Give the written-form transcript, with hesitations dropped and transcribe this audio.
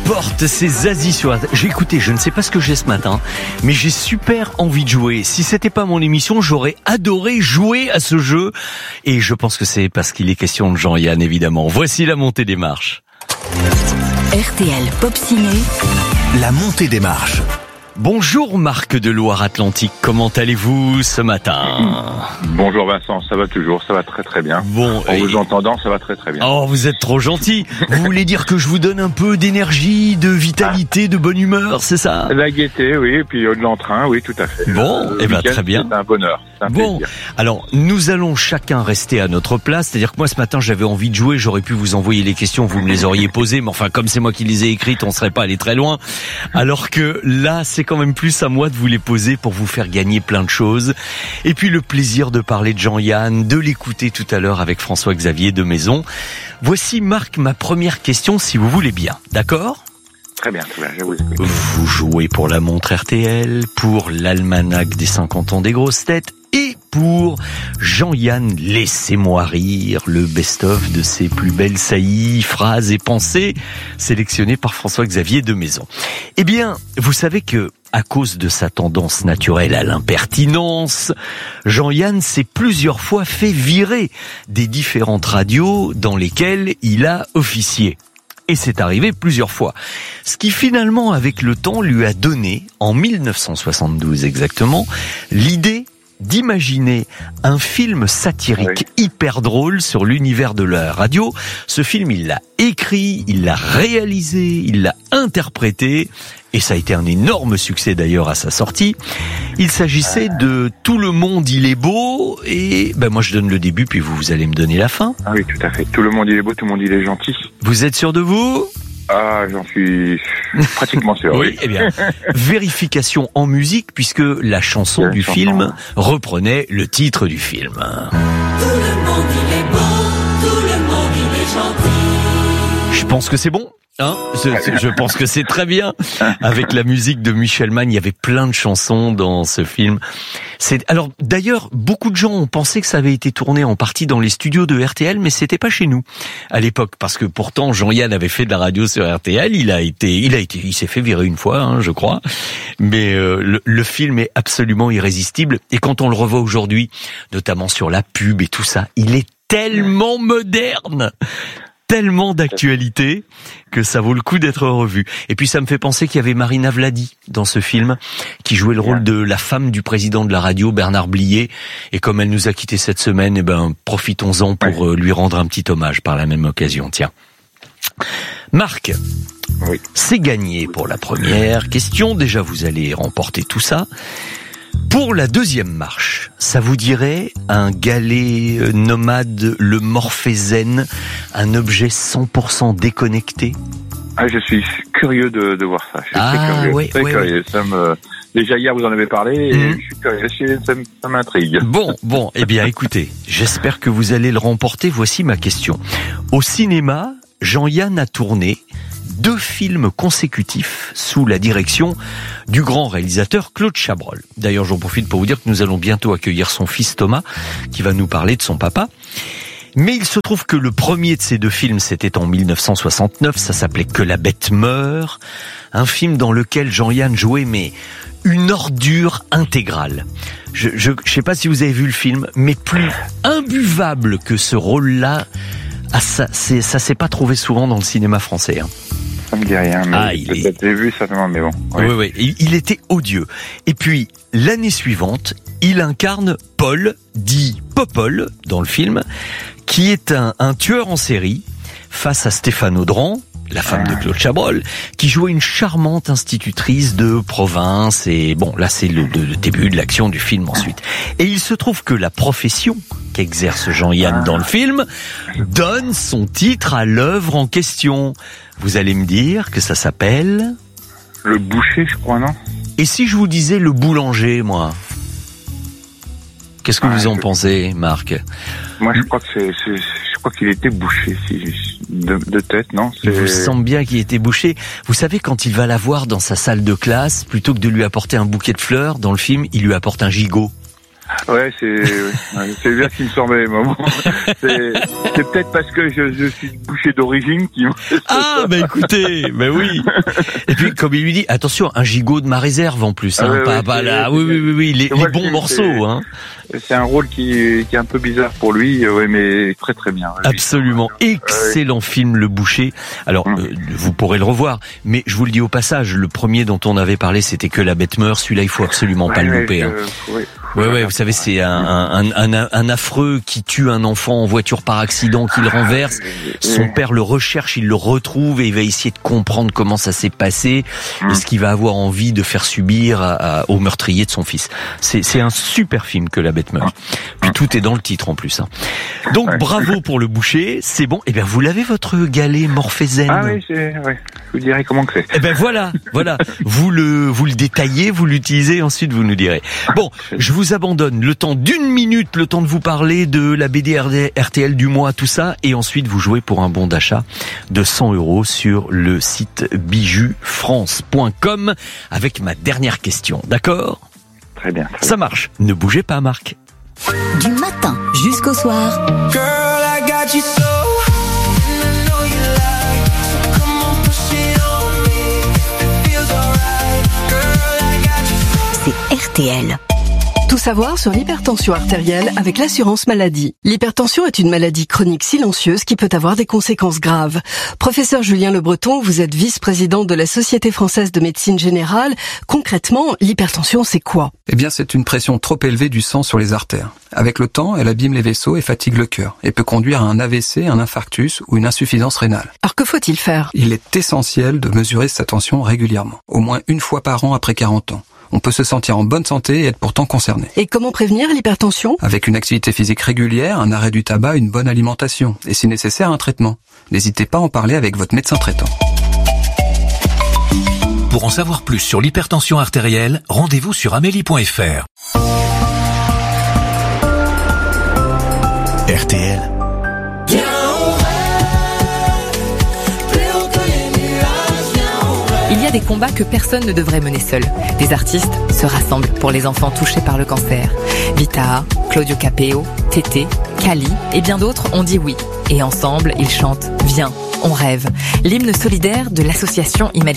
Porte, c'est Zazie sur la... J'ai écouté, je ne sais pas ce que j'ai ce matin, mais j'ai super envie de jouer. Si c'était pas mon émission, j'aurais adoré jouer à ce jeu. Et je pense que c'est parce qu'il est question de Jean-Yann, évidemment. Voici la montée des marches. RTL Pop Ciné, la montée des marches. Bonjour Marc de Loire-Atlantique, comment allez-vous ce matin? Bonjour Vincent, ça va toujours, ça va très très bien. Bon, en vous entendant, ça va très très bien. Oh, vous êtes trop gentil. Vous voulez dire que je vous donne un peu d'énergie, de vitalité, de bonne humeur, c'est ça? La gaieté, oui, et puis de l'entrain, oui, tout à fait. Bon, et ben très bien. C'est un bonheur, c'est un bon, plaisir. Alors nous allons chacun rester à notre place, c'est-à-dire que moi ce matin j'avais envie de jouer, j'aurais pu vous envoyer les questions, vous me les auriez posées, mais enfin comme c'est moi qui les ai écrites, on serait pas allé très loin. Alors que là, c'est quand même plus à moi de vous les poser pour vous faire gagner plein de choses. Et puis le plaisir de parler de Jean-Yann, de l'écouter tout à l'heure avec François-Xavier de Maison. Voici Marc ma première question si vous voulez bien, d'accord ? Très bien, je vous écoute. Vous jouez pour la montre RTL, pour l'almanach des 50 ans des grosses têtes et pour Jean-Yann Laissez-moi rire, le best-of de ses plus belles saillies, phrases et pensées sélectionnées par François-Xavier de Maison. Eh bien, vous savez que à cause de sa tendance naturelle à l'impertinence, Jean-Yann s'est plusieurs fois fait virer des différentes radios dans lesquelles il a officié. Et c'est arrivé plusieurs fois. Ce qui finalement, avec le temps, lui a donné, en 1972 exactement, l'idée d'imaginer un film satirique hyper drôle sur l'univers de la radio. Ce film, il l'a écrit, il l'a réalisé, il l'a interprété, et ça a été un énorme succès d'ailleurs à sa sortie. Il s'agissait de Tout le monde il est beau, et moi je donne le début, puis vous allez me donner la fin. Ah oui, tout à fait. Tout le monde il est beau, tout le monde il est gentil. Vous êtes sûr de vous ? Ah, j'en suis pratiquement sûr. Oui, eh bien, vérification en musique, puisque la chanson du film reprenait le titre du film. Tout le monde il est beau, tout le monde il est gentil. Je pense que c'est bon. Je pense que c'est très bien. Avec la musique de Michel Mann, il y avait plein de chansons dans ce film. Alors d'ailleurs, beaucoup de gens ont pensé que ça avait été tourné en partie dans les studios de RTL, mais c'était pas chez nous à l'époque, parce que pourtant Jean-Yann avait fait de la radio sur RTL. Il s'est fait virer une fois, je crois. Mais le film est absolument irrésistible. Et quand on le revoit aujourd'hui, notamment sur la pub et tout ça, il est tellement moderne, tellement d'actualité que ça vaut le coup d'être revu. Et puis ça me fait penser qu'il y avait Marina Vladi dans ce film, qui jouait le rôle de la femme du président de la radio, Bernard Blier. Et comme elle nous a quittés cette semaine, profitons-en pour lui rendre un petit hommage par la même occasion. Tiens. Marc, c'est gagné pour la première question. Déjà, vous allez remporter tout ça. Pour la deuxième marche, ça vous dirait un galet nomade, le Morphézen, un objet 100% déconnecté? Ah, je suis curieux de voir ça. Je suis très curieux. Ça me... Déjà hier, vous en avez parlé, et je suis curieux, ça m'intrigue. Bon, eh bien écoutez, j'espère que vous allez le remporter. Voici ma question. Au cinéma, Jean-Yann a tourné 2 films consécutifs sous la direction du grand réalisateur Claude Chabrol. D'ailleurs, j'en profite pour vous dire que nous allons bientôt accueillir son fils Thomas, qui va nous parler de son papa. Mais il se trouve que le premier de ces 2 films, c'était en 1969, ça s'appelait Que la bête meurt, un film dans lequel Jean-Yann jouait, mais une ordure intégrale. Je sais pas si vous avez vu le film, mais plus imbuvable que ce rôle-là, ça s'est pas trouvé souvent dans le cinéma français. Ça me dit rien, mais peut-être j'ai vu certainement, mais bon. Oui. Il était odieux. Et puis, l'année suivante, il incarne Paul, dit Popol, dans le film, qui est un tueur en série, face à Stéphane Audran, la femme de Claude Chabrol, qui jouait une charmante institutrice de province. Et bon, là, c'est le début de l'action du film ensuite. Et il se trouve que la profession qu'exerce Jean-Yann dans le film donne son titre à l'œuvre en question. Vous allez me dire que ça s'appelle... Le boucher, je crois, non? Et si je vous disais le boulanger, moi? Qu'est-ce que vous en pensez, Marc? Moi, je crois qu'il était bouché, de tête, non? Il vous semble bien qu'il était bouché. Vous savez, quand il va la voir dans sa salle de classe, plutôt que de lui apporter un bouquet de fleurs, dans le film, il lui apporte un gigot. Ouais, c'est bien ce qui me semblait, maman. C'est peut-être parce que je suis boucher d'origine qui. Ah, bah écoutez, bah oui. Et puis, comme il lui dit, attention, un gigot de ma réserve en plus, hein, les bons morceaux, hein. C'est un rôle qui est un peu bizarre pour lui, mais très très bien. Absolument, excellent film, Le Boucher. Alors, vous pourrez le revoir, mais je vous le dis au passage, le premier dont on avait parlé, c'était Que la bête meurt. Celui-là, il faut absolument pas le louper. Ouais, vous savez, c'est un affreux qui tue un enfant en voiture par accident, qu'il renverse. Son père le recherche, il le retrouve et il va essayer de comprendre comment ça s'est passé et ce qu'il va avoir envie de faire subir au meurtrier de son fils. C'est un super film, Que la bête meurt. Puis tout est dans le titre en plus. Hein. Donc bravo pour Le Boucher, c'est bon. Eh bien, vous l'avez votre galet Morphézen. Ah oui, je vous dirai comment que c'est. Eh ben voilà. Vous le détaillez, vous l'utilisez, ensuite vous nous direz. Bon, je vous abandonne le temps d'1 minute, le temps de vous parler de la BD RTL du mois, tout ça, et ensuite vous jouez pour un bon d'achat de 100 € sur le site bijufrance.com avec ma dernière question, d'accord ? Très bien. Ça marche. Ne bougez pas, Marc. Du matin jusqu'au soir. Girl, I got you so. C'est RTL. Tout savoir sur l'hypertension artérielle avec l'assurance maladie. L'hypertension est une maladie chronique silencieuse qui peut avoir des conséquences graves. Professeur Julien Le Breton, vous êtes vice-président de la Société française de médecine générale. Concrètement, l'hypertension, c'est quoi ? Eh bien, c'est une pression trop élevée du sang sur les artères. Avec le temps, elle abîme les vaisseaux et fatigue le cœur, et peut conduire à un AVC, un infarctus ou une insuffisance rénale. Alors que faut-il faire ? Il est essentiel de mesurer sa tension régulièrement, au moins 1 fois par an après 40 ans. On peut se sentir en bonne santé et être pourtant concerné. Et comment prévenir l'hypertension ? Avec une activité physique régulière, un arrêt du tabac, une bonne alimentation. Et si nécessaire, un traitement. N'hésitez pas à en parler avec votre médecin traitant. Pour en savoir plus sur l'hypertension artérielle, rendez-vous sur amélie.fr. RTL. Il y a des combats que personne ne devrait mener seul. Des artistes se rassemblent pour les enfants touchés par le cancer. Vita, Claudio Capeo, Tété, Kali et bien d'autres ont dit oui. Et ensemble, ils chantent « Viens, on rêve », l'hymne solidaire de l'association Imagine.